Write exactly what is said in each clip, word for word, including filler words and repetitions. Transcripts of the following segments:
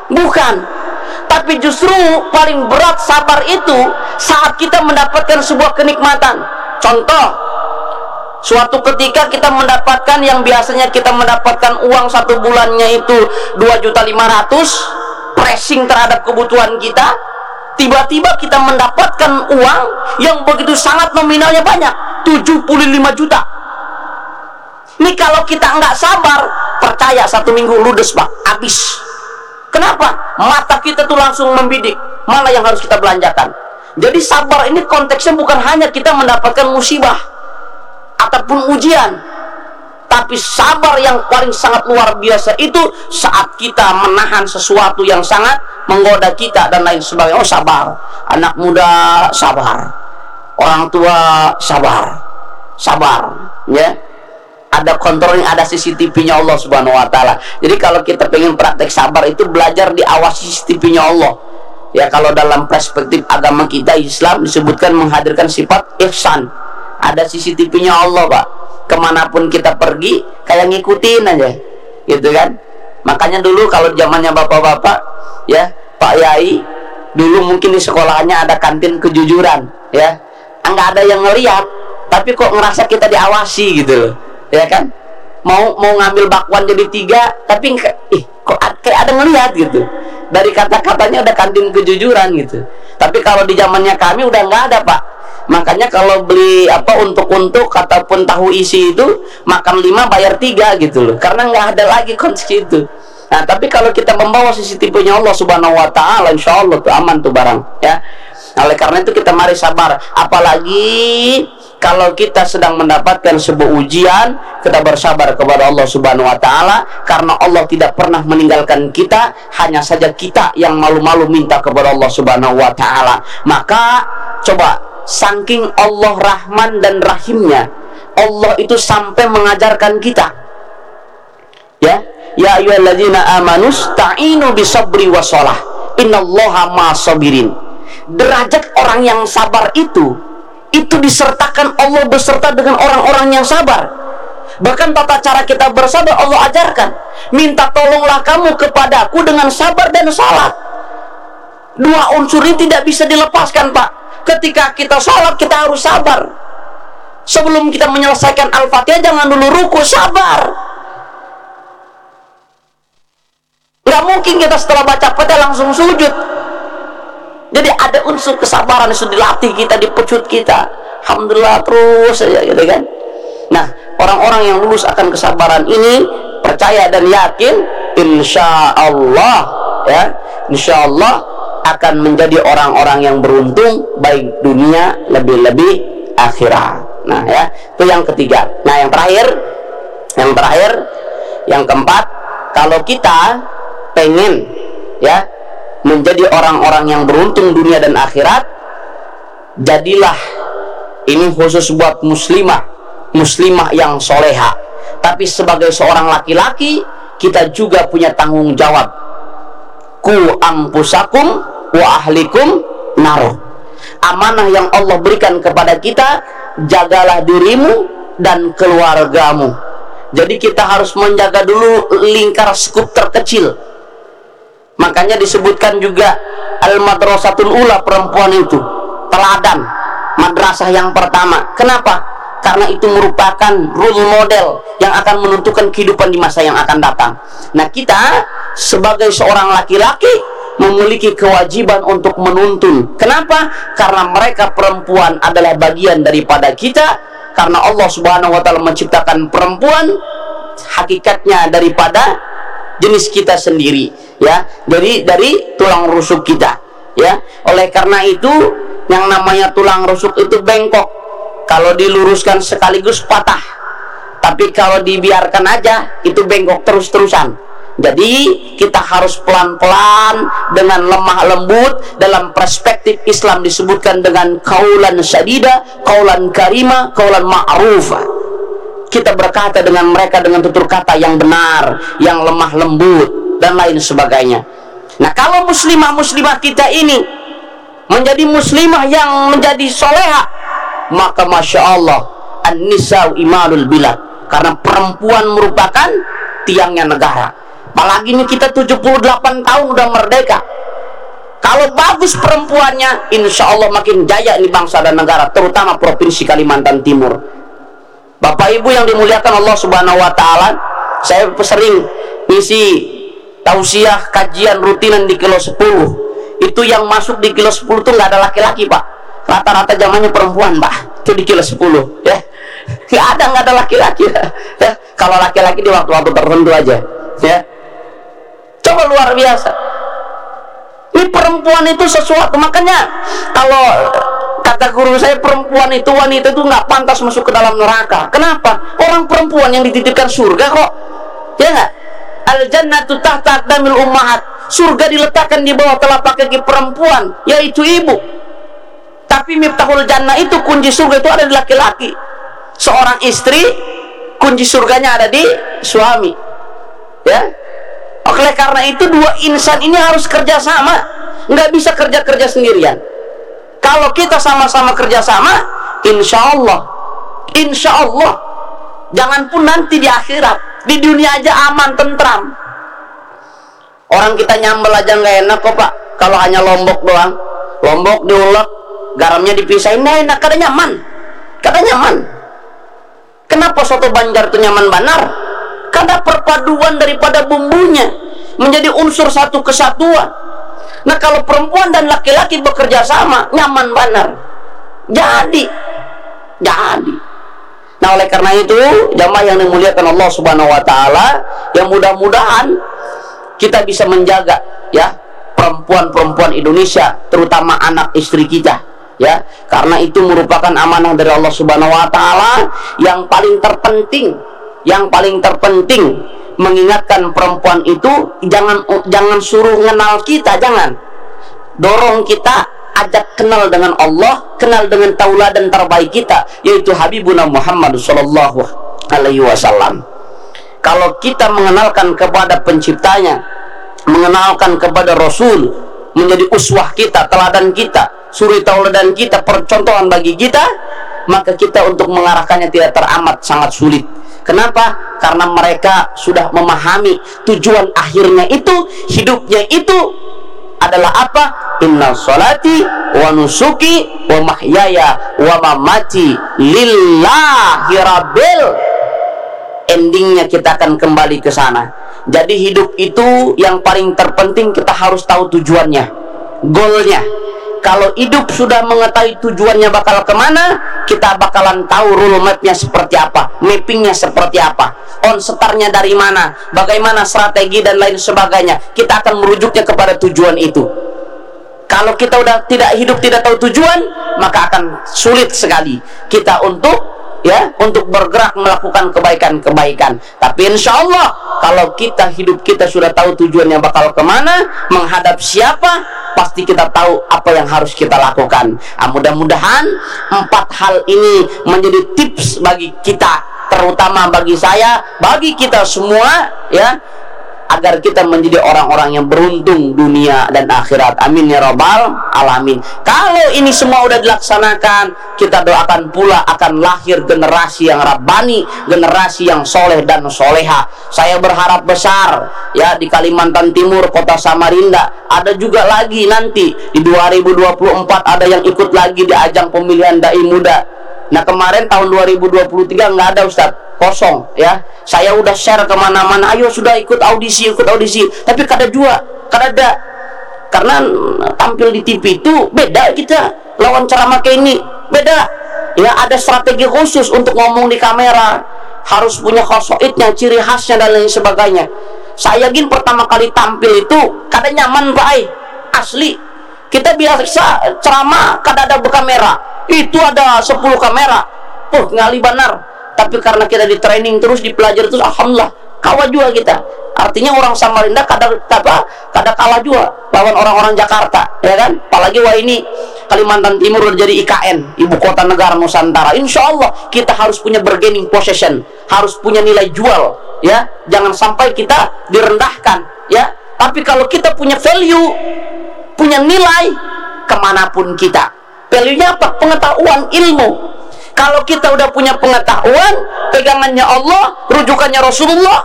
Bukan. Tapi justru paling berat sabar itu saat kita mendapatkan sebuah kenikmatan. Contoh, suatu ketika kita mendapatkan yang biasanya kita mendapatkan uang satu bulannya itu dua juta lima ratus, pressing terhadap kebutuhan kita, tiba-tiba kita mendapatkan uang yang begitu sangat nominalnya banyak, tujuh puluh lima juta. Ini kalau kita nggak sabar, percaya satu minggu ludes Pak, habis. Kenapa? Mata kita tuh langsung membidik, mana yang harus kita belanjakan. Jadi sabar ini konteksnya bukan hanya kita mendapatkan musibah ataupun ujian, tapi sabar yang paling sangat luar biasa itu saat kita menahan sesuatu yang sangat menggoda kita dan lain sebagainya. Oh sabar, anak muda sabar, orang tua sabar, sabar, ya. Ada kontrolnya, ada C C T V-nya Allah Subhanahu wa taala. Jadi kalau kita pengen praktek sabar itu belajar diawasi C C T V-nya Allah. Ya, kalau dalam perspektif agama kita Islam disebutkan menghadirkan sifat ihsan. Ada C C T V-nya Allah, Pak. Kemanapun kita pergi kayak ngikutin aja. Gitu kan? Makanya dulu kalau zamannya bapak-bapak, ya, Pak Yai, dulu mungkin di sekolahnya ada kantin kejujuran, ya. Enggak ada yang ngeliat, tapi kok ngerasa kita diawasi gitu loh. Ya kan, mau mau ngambil bakwan jadi tiga, tapi ih kok kayak ada ngelihat gitu. Dari kata-katanya udah kantin kejujuran gitu. Tapi kalau di zamannya kami udah nggak ada Pak. Makanya kalau beli apa untuk-untuk ataupun tahu isi itu makan lima bayar tiga gitu loh. Karena nggak ada lagi konsep itu. Nah tapi kalau kita membawa C C T V-nya Allah Subhanahu Wa Taala, insya Allah tuh aman tuh barang. Ya. Oleh karena itu kita mari sabar. Apalagi kalau kita sedang mendapatkan sebuah ujian, kita bersabar kepada Allah Subhanahu wa taala karena Allah tidak pernah meninggalkan kita, hanya saja kita yang malu-malu minta kepada Allah Subhanahu wa taala. Maka coba, saking Allah Rahman dan Rahimnya, Allah itu sampai mengajarkan kita. Ya, ya ayyuhalladzina amanu sta'inu bisabri wassalah. Innallaha ma'as-sabirin. Derajat orang yang sabar itu itu disertakan Allah beserta dengan orang-orang yang sabar. Bahkan tata cara kita bersabar Allah ajarkan. Minta tolonglah kamu kepadaku dengan sabar dan salat. Dua unsur ini tidak bisa dilepaskan Pak. Ketika kita salat kita harus sabar. Sebelum kita menyelesaikan Al-Fatihah jangan dulu ruku, sabar. Gak mungkin kita setelah baca Fatihah langsung sujud. Jadi ada unsur kesabaran yang sudah dilatih kita, dipecut kita. Alhamdulillah terus saja gitu kan. Nah, orang-orang yang lulus akan kesabaran ini percaya dan yakin insya Allah, ya, insya Allah akan menjadi orang-orang yang beruntung baik dunia lebih-lebih akhirat. Nah ya, itu yang ketiga. Nah yang terakhir, yang terakhir, yang keempat, kalau kita pengen ya menjadi orang-orang yang beruntung dunia dan akhirat, jadilah, ini khusus buat muslimah, muslimah yang soleha. Tapi sebagai seorang laki-laki, kita juga punya tanggung jawab. Ku anfusakum wa ahlikum nar. Amanah yang Allah berikan kepada kita, jagalah dirimu dan keluargamu. Jadi kita harus menjaga dulu lingkar skup terkecil. Makanya disebutkan juga al-madrasatul ula, perempuan itu teladan, madrasah yang pertama. Kenapa? Karena itu merupakan role model yang akan menentukan kehidupan di masa yang akan datang. Nah kita sebagai seorang laki-laki memiliki kewajiban untuk menuntun. Kenapa? Karena mereka perempuan adalah bagian daripada kita. Karena Allah Subhanahu wa taala menciptakan perempuan hakikatnya daripada jenis kita sendiri, ya. Jadi dari tulang rusuk kita, ya. Oleh karena itu yang namanya tulang rusuk itu bengkok. Kalau diluruskan sekaligus patah. Tapi kalau dibiarkan aja itu bengkok terus-terusan. Jadi kita harus pelan-pelan dengan lemah lembut. Dalam perspektif Islam disebutkan dengan qaulan syadida, qaulan karima, qaulan ma'rufa. Kita berkata dengan mereka dengan tutur kata yang benar, yang lemah lembut dan lain sebagainya. Nah kalau muslimah-muslimah kita ini menjadi muslimah yang menjadi soleha, maka masya Allah an-nisa'u imalul bilad. Karena perempuan merupakan tiangnya negara. apalagi ini kita tujuh puluh delapan tahun udah merdeka. Kalau bagus perempuannya, insya Allah makin jaya ini bangsa dan negara, terutama Provinsi Kalimantan Timur. Bapak Ibu yang dimuliakan Allah Subhanahu wa Ta'ala, saya sering isi tausiah kajian rutinan di kilo sepuluh. Itu yang masuk di kilo sepuluh tuh nggak ada laki-laki, Pak. Rata-rata zamannya perempuan, Pak. Itu di kilo sepuluh, ya. Nggak ada, nggak ada laki-laki, ya. Kalau laki-laki di waktu-waktu tertentu aja, ya. Coba luar biasa. Ini perempuan itu sesuatu, makanya kalau kata guru saya, perempuan itu, wanita itu nggak pantas masuk ke dalam neraka. Kenapa? Orang perempuan yang dititipkan surga kok, ya nggak? Al jannatu tahta aqdamil ummahat. Surga diletakkan di bawah telapak kaki perempuan, yaitu ibu. Tapi miftahul jannah itu, kunci surga itu ada di laki-laki. Seorang istri, kunci surganya ada di suami, ya. Oleh karena itu dua insan ini harus kerjasama, nggak bisa kerja-kerja sendirian. Kalau kita sama-sama kerjasama, insya Allah, insya Allah, jangan pun nanti di akhirat, di dunia aja aman, tentram. Orang kita nyambel aja nggak enak kok, Pak. Kalau hanya lombok doang, lombok diulek, garamnya dipisahin, nah enak, kadang nyaman, kadang nyaman. Kenapa soto Banjar itu nyaman banar? Karena perpaduan daripada bumbunya menjadi unsur satu kesatuan. Nah, kalau perempuan dan laki-laki bekerja sama, nyaman banar. Jadi, jadi. Nah, oleh karena itu, jamaah yang dimuliakan Allah Subhanahu wa Ta'ala, yang mudah-mudahan kita bisa menjaga, ya, perempuan-perempuan Indonesia, terutama anak istri kita, ya, karena itu merupakan amanah dari Allah Subhanahu wa Ta'ala. Yang paling terpenting, yang paling terpenting mengingatkan perempuan itu, jangan jangan suruh kenal kita, jangan dorong kita, ajak kenal dengan Allah, kenal dengan tauladan terbaik kita, yaitu Habibuna Muhammad Sallallahu Alaihi Wasallam. Kalau kita mengenalkan kepada penciptanya, mengenalkan kepada Rasul, menjadi uswah kita, teladan kita, suri tauladan kita, percontohan bagi kita, maka kita untuk mengarahkannya tidak teramat sangat sulit. Kenapa? Karena mereka sudah memahami tujuan akhirnya itu, hidupnya itu adalah apa? Inna sholati wa nusuki wa mahyaya wa mamati lillahi rabbil. Endingnya kita akan kembali ke sana. Jadi hidup itu yang paling terpenting, kita harus tahu tujuannya, goalnya. Kalau hidup sudah mengetahui tujuannya bakal kemana, kita bakalan tahu rule mapnya seperti apa, mappingnya seperti apa, on startnya dari mana, bagaimana strategi dan lain sebagainya. Kita akan merujuknya kepada tujuan itu. Kalau kita udah tidak hidup tidak tahu tujuan, maka akan sulit sekali kita untuk, ya, untuk bergerak melakukan kebaikan-kebaikan. Tapi insya Allah kalau kita hidup kita sudah tahu tujuannya bakal kemana, menghadap siapa, pasti kita tahu apa yang harus kita lakukan. Nah, mudah-mudahan empat hal ini menjadi tips bagi kita, terutama bagi saya, bagi kita semua, ya, agar kita menjadi orang-orang yang beruntung dunia dan akhirat. Amin ya rabbal alamin. Kalau ini semua udah dilaksanakan, kita doakan pula akan lahir generasi yang rabbani, generasi yang soleh dan soleha. Saya berharap besar, ya, di Kalimantan Timur, kota Samarinda. Ada juga lagi nanti di dua ribu dua puluh empat ada yang ikut lagi di ajang pemilihan dai muda. Nah, kemarin tahun dua ribu dua puluh tiga nggak ada, Ustadz, kosong, ya. Saya udah share kemana-mana, ayo sudah ikut audisi, ikut audisi, tapi kada jua, kada ada. Karena tampil di T V itu beda, kita lawan ceramah kayak ini beda, ya. Ada strategi khusus untuk ngomong di kamera, harus punya khosoidnya, ciri khasnya dan lain sebagainya. Saya gin pertama kali tampil itu kada nyaman, Pak, asli. Kita biasa ceramah kada ada berkamera, itu ada sepuluh kamera, oh ngali banar. Tapi karena kita di training terus, dipelajari terus, alhamdulillah kawa juga kita. Artinya orang Samarinda kada apa kada kalah juga lawan orang-orang Jakarta, ya kan? Apalagi wah ini Kalimantan Timur udah jadi I K N, ibu kota negara Nusantara. Insya Allah kita harus punya bargaining possession, harus punya nilai jual, ya. Jangan sampai kita direndahkan, ya. Tapi kalau kita punya value, punya nilai, kemanapun kita, value-nya apa? Pengetahuan, ilmu. Kalau kita udah punya pengetahuan, pegangannya Allah, rujukannya Rasulullah,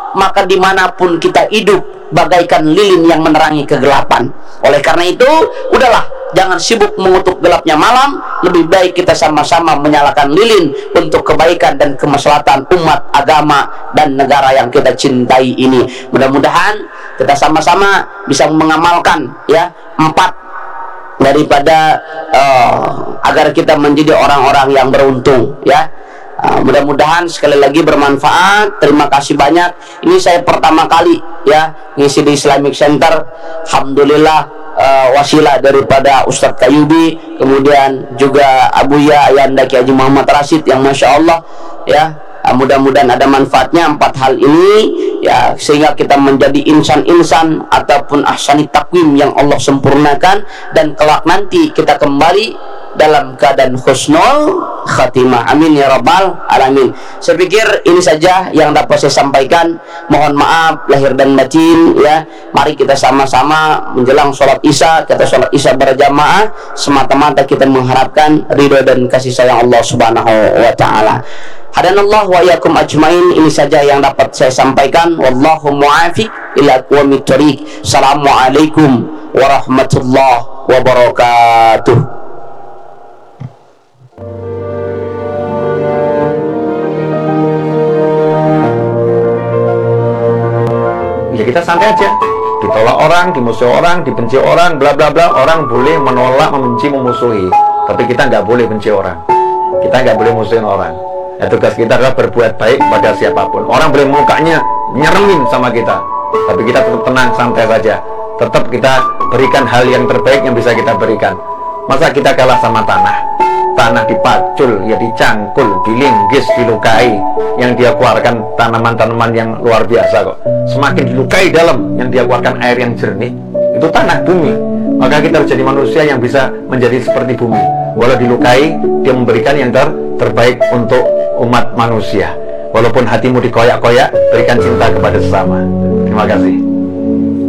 maka dimanapun kita hidup bagaikan lilin yang menerangi kegelapan. Oleh karena itu, udahlah, jangan sibuk mengutuk gelapnya malam. Lebih baik kita sama-sama menyalakan lilin untuk kebaikan dan kemaslahatan umat, agama, dan negara yang kita cintai ini. Mudah-mudahan kita sama-sama bisa mengamalkan ya empat daripada uh, agar kita menjadi orang-orang yang beruntung ya. Uh, mudah-mudahan sekali lagi bermanfaat. Terima kasih banyak. Ini saya pertama kali ya ngisi di Islamic Center. Alhamdulillah uh, wasilah daripada Ustadz Kayubi, kemudian juga Abuya Ayanda Ki Haji Muhammad Rashid yang Masya Allah ya. Uh, mudah-mudahan ada manfaatnya empat hal ini ya, sehingga kita menjadi insan-insan ataupun ahsani takwim yang Allah sempurnakan, dan kelak nanti kita kembali dalam keadaan husnul khatimah. Amin ya rabbal alamin. Saya pikir ini saja yang dapat saya sampaikan. Mohon maaf lahir dan batin ya. Mari kita sama-sama menjelang sholat isya, kita sholat isya berjamaah semata-mata kita mengharapkan ridho dan kasih sayang Allah subhanahu wa ta'ala. Hadanallah wa iyyakum ajmain. Ini saja yang dapat saya sampaikan. Wallahu mu'afiq ila aqwamit thoriq. Assalamualaikum warahmatullahi wabarakatuh. Ya kita santai aja, ditolak orang, dimusuhi orang, dibenci orang, bla bla bla. Orang boleh menolak, membenci, memusuhi, tapi kita nggak boleh benci orang, kita nggak boleh musuhin orang. Ya, tugas kita adalah berbuat baik kepada siapapun. Orang boleh mukanya nyeremin sama kita, tapi kita tetap tenang, santai saja. Tetap kita berikan hal yang terbaik yang bisa kita berikan. Masa kita kalah sama tanah? Tanah dipacul, ya dicangkul, dilinggis, dilukai. Yang dia keluarkan tanaman-tanaman yang luar biasa kok. Semakin dilukai dalam, yang dia keluarkan air yang jernih. Itu tanah, bumi. Maka kita harus jadi manusia yang bisa menjadi seperti bumi. Walau dilukai, dia memberikan yang ter terbaik untuk umat manusia. Walaupun hatimu dikoyak-koyak, berikan cinta kepada sesama. Terima kasih.